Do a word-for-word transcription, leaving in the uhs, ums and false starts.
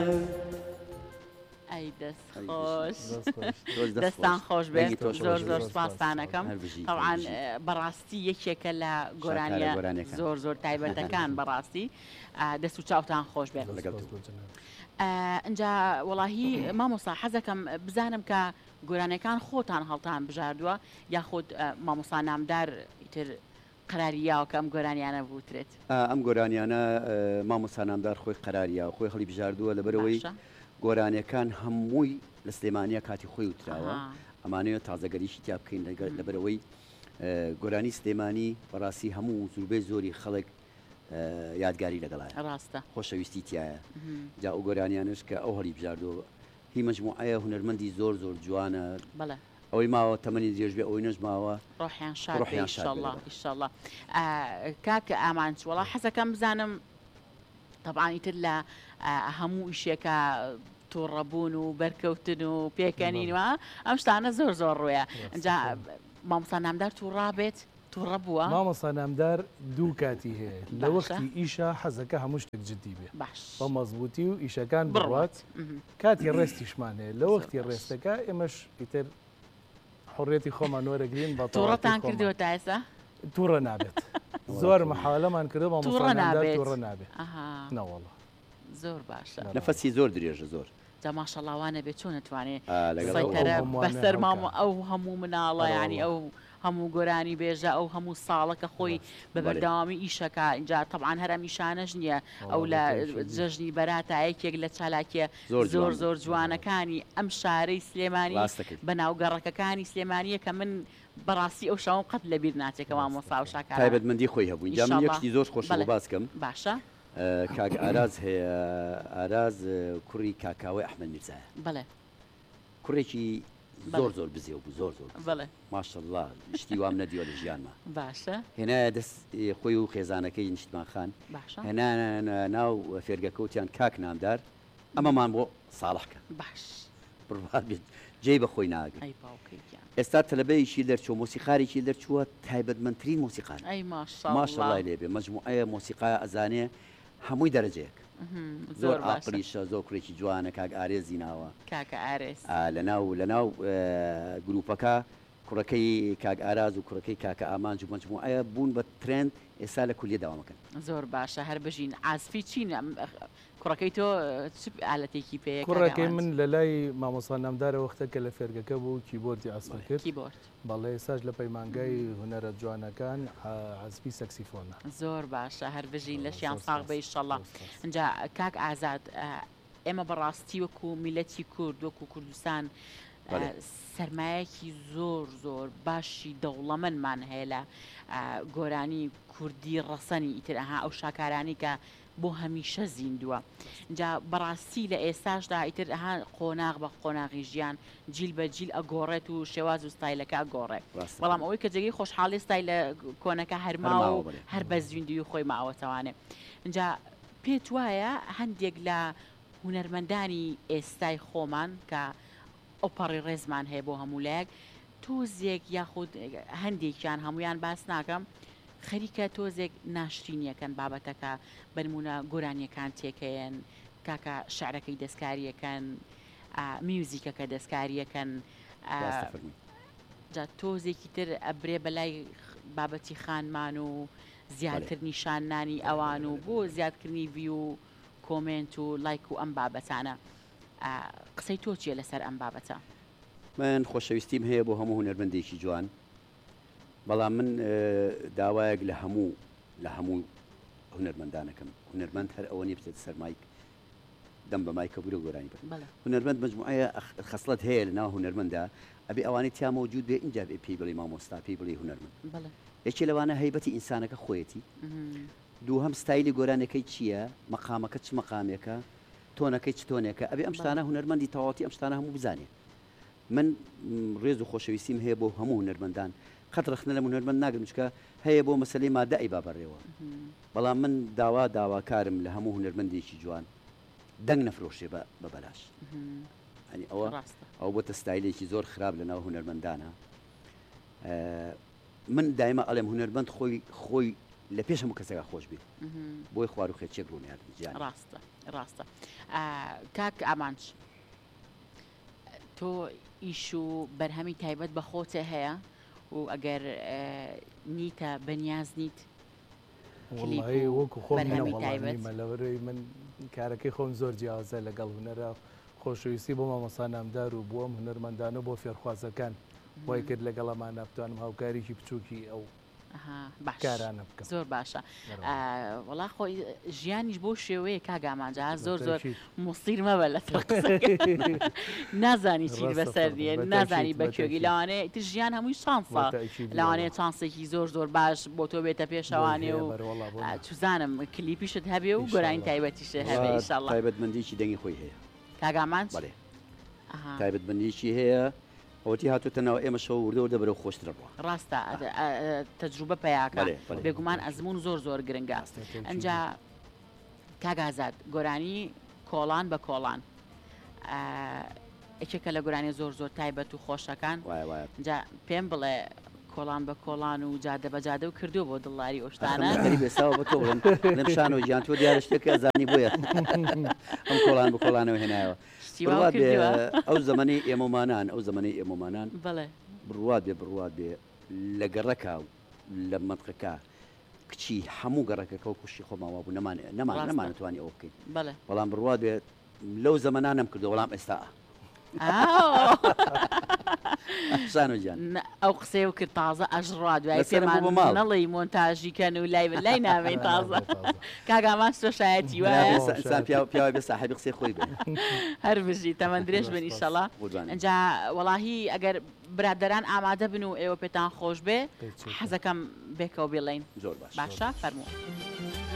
ئەی دەست خۆش دەست دەستان خۆش بێت بەگی تۆش زۆر خۆش زۆر بێت. سپاستانەکەم هەربژی، طبعاً هەربژی. بەڕاستی یەکێکە لە شاکارە گۆرانیە گۆرانیەکان. زۆر زۆر تایبەتەکان بەڕاستی دەست و چاوتان خۆش بێت. اینجا وەڵاهی مامۆستا حەزەکەم بزانم کە گۆرانەکان خۆتان هەڵتان بژاردووە یاخود مامۆستا نامدار ئیتر قەراریاوە کە ئەم گۆرانیانە بوترێت. ئەم گۆرانیانە مامۆستا نامدار خۆی قەراریە خۆی هەڵی بژاردووە لەبەرەوەی گۆرانیەکان هەمووی لە سلێمانیە کاتی خۆی وتراوە ئەمانەیە تازەگەریشی تیا بکەین لەبەرەوەی گۆرانی سلێمانی بەڕاستی هەموو زوربەی زۆری خەڵک یادگاری لەگەڵایە ڕاستە خۆشەویستی تایە جا ئەو گۆرانیانش کە ئەو هەڵی بژاردووە هی مەجموعەیە هونەرمەندی زۆر زۆر جوانە بەڵێ ئەوەی ماوە تەمەنی درێژبێ ئەوەی نەژماوە ڕۆحیان شاد ئینشاءالله ئینشاءالله کاکە ئامانچ وەڵا حەزەکەم بزانم طبعاً ئیتر لە هەموو ئیشێکە تووڕەبوون و بەرکەوتن و پێکەنینوە ئەم شتانە زۆر زۆر ڕوویە ئەجا مامۆستا نامدار تووڕابێت تووڕە بووە مامۆستا نامدار دوو کاتی هەیە لە وەختی ئیشە حەزەکە هەموو شتێک جددی بێ بە مەزبوطی و ئیشەکان بڕات کاتی ڕێستیشمان هەیە لە وەختی ڕێستەکە ئێمەش ئیتر حڕێتی خۆمان وەرەگرین بە تووڕەتان کردووە تا ئێستا تووڕە نابێت زۆر مەحاولەمان کردو مامۆستا نامدار تووڕە نابێت نەوەڵڵا زۆر باشە نەفەسی زۆر درێژە زۆر جا ماشەڵڵاوانە بێت چۆن نتوانێت سەیتەرە بەسەر مام ئەو هەموو مناڵە ینی ئەو هەموو گۆرانی بێژە ئەو هەموو ساڵەکە خۆی بە بەردەوامی ئیشەکە اینجا طبعاً هەرە میشانەش نییە ئەو لە جەژنی بەراتە یەکێک لە چالاکیە زۆر زۆر جوانەکانی ئەم شارەی سلێمانی بە ناوگەڕەکەەکانی سلێمانیە کە من بەڕاستی ئەو شەوم قەت لەبیر ناچێکەوە مۆسا و شاکار تایبەتمەندی خۆی هەبوو اینجا من یەکشتی زۆر خۆش باسکەم باشە کاک ئاراز هەیە ئاراز کوڕی کاکاوی ئەحمەد میرزایە بەڵێ کوڕێکی زۆر زۆر بزێ و زۆر زۆر بەڵێ ماشەڵڵا شتی وام نەدیوە لە ژیانمە باشە هێنایە دەست خۆی و خێزانەکەی نیشتمان خان هێنا ناو فێرگەکەوتیان کاک نامدار ئەمەمان بۆ ساڵحکە باش بڕات بێت جێی بەخۆی ناگەن ئێستا تەلەبەیەکی دەرچوە مۆسیقارێکی دەرچووە تایبەتمەندترین مۆسیقار ماشەڵڵای لێبێ مەجموعەیە مۆسیقای ئەزانێ هەمووی دەرەجەیەک زۆر ئاقلیشە زۆر کوڕێکی جوانە کاک ئارێزی ناوە کاکە ئارێز لە ناو لە ناو گروپەکە کوڕەکەی کاک ئاراز و کوڕەکەی کاکە ئامانج و مەجموعەیە بوون بە ترند ئێستا لە کولیە داوامەکەن زۆر باشە هەر بژین ئاسفی چین کوڕەکەی تۆ ئالەتێکی پێ کوڕەکەی من لە لای مامۆستا نامدارە وەختە کە لە فێرگەکە بوو کیبۆردی ئاسم کرد بەڵێ ساش لە پەیمانگای هونەرە جوانەکان حەزبی سەکسیفۆنە زۆر باشە هەر بژین لە شیان ساغ بە ئینشەڵڵا اینجا کاک ئازاد ئێمە بەڕاستی وەکو میلەتی کورد وەکو کوردستان سەرمایەکی زۆر زۆر باشی دەوڵەمەندمان هەیە لە گۆرانی کوردی ڕەسەنی ئیتر ئەها ئەو شاکارانی کە بۆ هەمیشە زیندووە اینجا بەڕاستی لە ئێستاشدا ئیتر ئەها قۆناغ بە قۆناغی ژیان جیل بە جیل ئەگۆڕێت و شێواز و ستایلەکە گۆڕێ بەڵام ئەوەی کە جێگەی خۆشحاڵی ستایلە کۆنەکە هەرما و هەر بە زیندوی خۆی ماوەتەوانێ اینجا پێت وایە هەندێک لە هونەرمەندانی ئێستای خۆمان کە ئۆپەڕی ڕێزمان هەیە بۆ هەموولایەک تۆزێک یاخود هەندێکیان هەمویان باس ناکەم خەریکە تۆزێک ناشرینیەکەن بابەتەکە بنمونە گۆرانیەکان تێکەیەن کاکە شعرەکەی دەستکاریەکەن میوزیکەکە دەستکاریەکەن جا تۆزێکی تر ئەبرێ بەلای بابەتی خانمان و زیاتر نیشانانی ئەوان و بۆ زیادکردنی ڤی و کۆمنت و لایک و ئەم بابەتانە قسەی تۆ چیە لەسەر ئەم بابەتە؟ من خۆشەویستیم هەیە بۆ هەموو هونەرمەندێکی جوان بەڵام من داوایەک لە هەموو لە هەموو هونەرمەندانەکەم هونەرمەند هەر ئەوە نیە بچێت سەر مایک دەم بە مایکە بورە گۆرانی بن هونەرمەند مجموعەیە خەسڵەت هەیە لە ناو هونەرمەندا ئەبێ ئەوانەی تیا مەوجود بێ اینجا بێ پێی بڵێ مامۆستا پێی بڵێ هونەرمەند یەکێ لەوانە هەیبەتی ئینسانەکە خۆیەتی دووهەم ستایلی گۆرانەکەی چییە مەقامەکە چ مەقامێکە تۆنەکەی چ تۆنێکە ئەبێ ئەم شتانە هونەرمەندی تەواوەتی ئەم شتانە هەموو بزانێ من ڕێز و خۆشەویستیم هەیە بۆ هەموو هونەرمەندان قەت ڕخنە لە هونەرمەند ناگرم چکە هەیە بۆ مەسەلەی مادەئی بابەڕێەوە بەڵام من داوا داواکارم لە هەموو هونەرمەندێکی جوان دەنگ نەفرۆشێ بە بەلاش ئەوە ئەو بۆتە ستایلێکی زۆر خراپ لە ناو هونەرمەندانە من دایما ئەڵێم هونەرمەند خۆی خۆی لە پێش هەموو کەسێکا خۆش بێت بۆی خوار و خێچێک ڕوونیان گیان ڕاستە ڕاستە کاک ئامانچ تۆ ئیش و بەرهەمی تایبەت بە خۆتە هەیە و ئەگەر نیتە بەنیاز نیت وڵی وەکو خۆمە لەوەرەی من کارەکەی خۆم زۆر جیازە لەگەڵ هونەرە خۆشەویستی بۆ مامۆستا نامدار و بووەم هونەرمەندانە بۆ فێرخوازەکان وای کرد لەگەڵەمانە بتوانم هاوکاریکی بچووکی ئەو کارانە بکەم زۆر باشە وڵا خۆی ژیانیش بۆ شێوەیە کاگامانجا زۆر زۆر موسیر مەبە لە نازانی چی بەسەر دیە نازانی بەکوێگی لەوانەیە تر ژیان هەمووی شانسە لەوانەیە چانسێکی زۆر زۆر باش بۆ تۆ بێتە پێشەوانێ و توزانم کلیپیشت هەبێ و گۆرانی تایبەتیشە هەبێ ئینشاڵڵا تایبەتمەندیی دەنگی خۆی هەیە کاگامانج تایبەتمەندیی هەیە ئەوەتی هاتوتەنەوە ئێمە شەو وردە دەبرەوە خۆشترە بووە ڕاستە تەجروبە پەیاکە بێگومان ئەزمون زۆر زۆر گرنگە ئەنجا کاگازاد گۆرانی کۆڵان بە کۆڵان ئەکێکە لە گۆرانی زۆر زۆر تایبەت و خۆشەکان جا پێم بڵێ کۆڵان بە کۆڵان و جادە بە جادە و کردو بۆ دڵاری ئۆشتانە بێساوە بە تۆ لەم شان و گیان تۆ دیارە شتێک ئەزانی بۆیە ئەم کۆڵان بە کۆڵانەوە هێنایەوە ئەو زەمەی ئێمەمانان ئەو زەمەی ئێمەمانان بڕوات بێ بڕوات بێ لە گەڕەکە و لە مەتقەکە کچی هەموو گەڕەکەکە و کوشی خۆماوا بوو نەمان نەمانتوانی ئەوە بکەین بەڵام بڕوات بێ لەو زەمەنانم کردو وەڵام ئێستا ئەو قسەی و کرد تازە ئەژڕات دوای پێمان نەڵی مۆنتاژیکەن و لای لای ناوێن تازە کاگامان سۆشایەتی وایە پیاوە بێ ساحیبی قسەی خۆی بێ هەر بژی تەمەند درێژ بن ئیشەڵا ئەنجا وەڵاهی ئەگەر برادەران ئامادە بن و ئێوە پێتان خۆش بێ حەزەکەم بێکەوە بێڵین زۆر باش باشە فەرموو